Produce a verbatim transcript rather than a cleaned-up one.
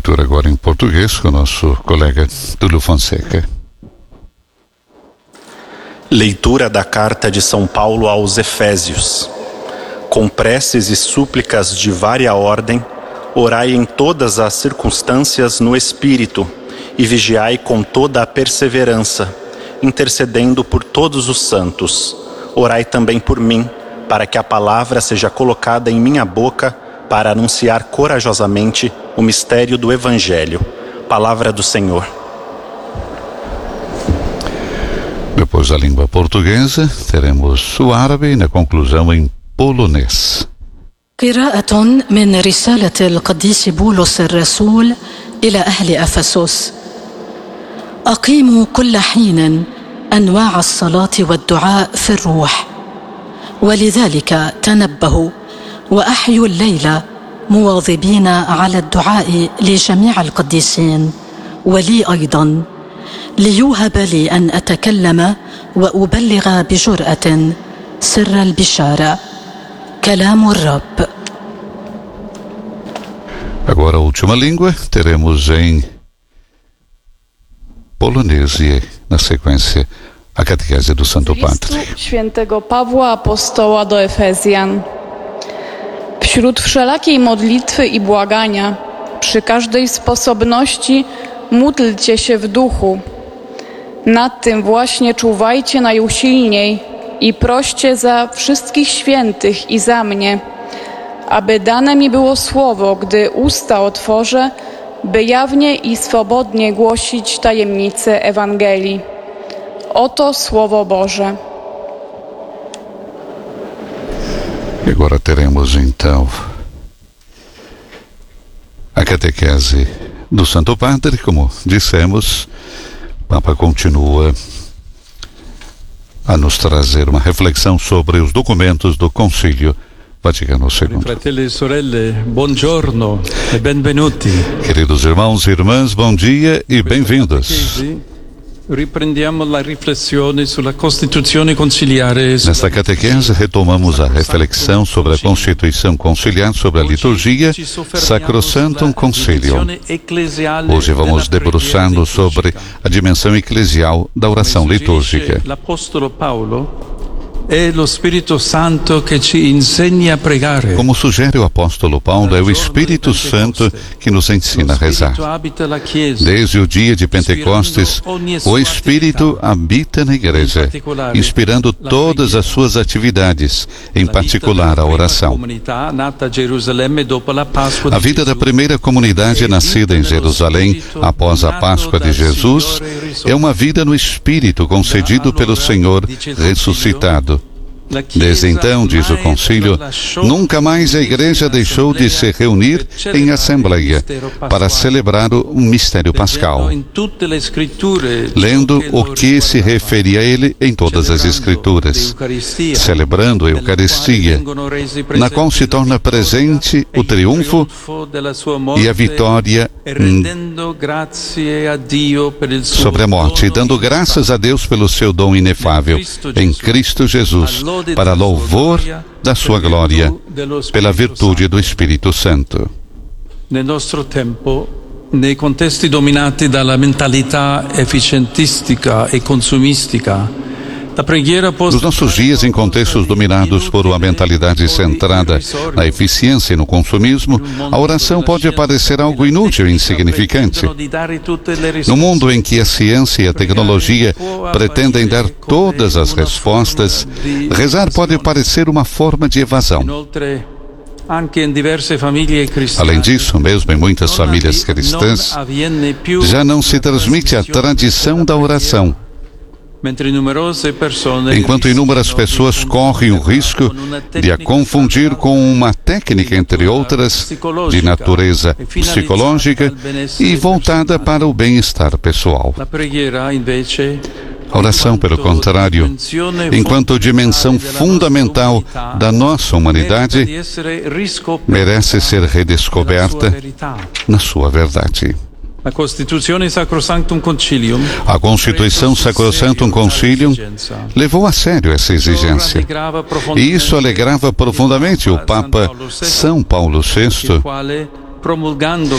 leitura agora em português com o nosso colega Túlio Fonseca. Leitura da Carta de São Paulo aos Efésios. Com preces e súplicas de vária ordem, orai em todas as circunstâncias no Espírito e vigiai com toda a perseverança, intercedendo por todos os santos. Orai também por mim, para que a palavra seja colocada em minha boca para anunciar corajosamente o mistério do Evangelho. Palavra do Senhor. Depois da língua portuguesa, teremos o árabe e na conclusão em polonês. قراءة من رسالة القديس بولس الرسول إلى أهل أفسس. أقيموا كل حين أنواع الصلاة والدعاء في الروح، ولذلك تنبهوا وأحيوا الليل مواظبين على الدعاء لجميع القديسين ولي أيضا، ليوهب لي أن أتكلم وأبلغ بجرأة سر البشارة. كلام الرب. Agora a última língua teremos em polonês e na sequência a catequese do Santo Padre. Świętego Pawła Apostoła do Efezjan. Wśród wszelakiej modlitwy i błagania, przy każdej sposobności módlcie się w duchu. Nad tym właśnie czuwajcie najusilniej i proście za wszystkich świętych i za mnie, aby dane mi było słowo, gdy usta otworzę, by jawnie i swobodnie głosić tajemnice Ewangelii. Oto Słowo Boże. E agora teremos então a catequese do Santo Padre. Como dissemos, o Papa continua a nos trazer uma reflexão sobre os documentos do Concílio Vaticano segundo. Fratelli e sorelle, buongiorno e benvenuti. Queridos irmãos e irmãs, bom dia e bem-vindos. Riprendiamo la riflessione sulla Costituzione conciliare. Nesta catequese retomamos a reflexão sobre a Constituição Conciliar sobre a liturgia Sacrosanctum Concilium. Hoje vamos debruçar-nos sobre a dimensão eclesial da oração litúrgica. L'Apostolo Paolo é o Espírito Santo que te ensina a pregar. Como sugere o apóstolo Paulo, é o Espírito Santo que nos ensina a rezar. Desde o dia de Pentecostes, o Espírito habita na igreja, inspirando todas as suas atividades, em particular a oração. A vida da primeira comunidade nascida em Jerusalém, após a Páscoa de Jesus, é uma vida no Espírito concedido pelo Senhor ressuscitado. Desde então, diz o concílio, nunca mais a igreja deixou de se reunir em assembleia para celebrar o mistério pascal, lendo o que se refere a ele em todas as escrituras, celebrando a Eucaristia, na qual se torna presente o triunfo e a vitória sobre a morte, e dando graças a Deus pelo seu dom inefável em Cristo Jesus, para louvor da sua glória, pela virtude do Espírito Santo. Nel nostro tempo, nei contesti dominati dalla mentalità efficientistica e consumistica, Nos nossos dias, em contextos dominados por uma mentalidade centrada na eficiência e no consumismo, a oração pode parecer algo inútil e insignificante. No mundo em que a ciência e a tecnologia pretendem dar todas as respostas, rezar pode parecer uma forma de evasão. Além disso, mesmo em muitas famílias cristãs, já não se transmite a tradição da oração. Enquanto inúmeras pessoas correm o risco de a confundir com uma técnica, entre outras, de natureza psicológica e voltada para o bem-estar pessoal. A oração, pelo contrário, enquanto dimensão fundamental da nossa humanidade, merece ser redescoberta na sua verdade. A Constituição Sacrosanctum Concilium, a Constituição Sacrosanctum Concilium levou a sério essa exigência. E isso alegrava profundamente o Papa São Paulo sexto,